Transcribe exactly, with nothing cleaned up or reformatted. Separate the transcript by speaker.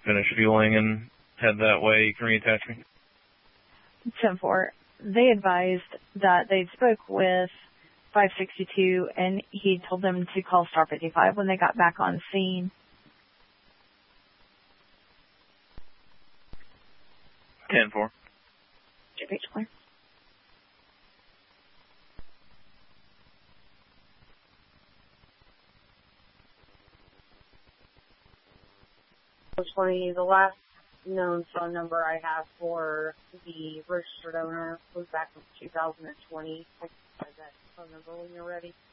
Speaker 1: finish fueling and head that way, you can reattach me.
Speaker 2: ten four. They advised that they spoke with five sixty-two and he told them to call Star fifty-five when they got back on scene.
Speaker 1: ten four.
Speaker 2: J P H clear.
Speaker 3: twenty, the last known phone number I have for the registered owner was back in two thousand twenty. I can provide that phone number when you're ready.